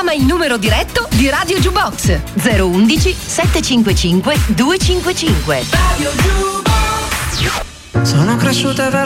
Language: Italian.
chiama il numero diretto di Radio Jukebox 011 755 255. Sono cresciuta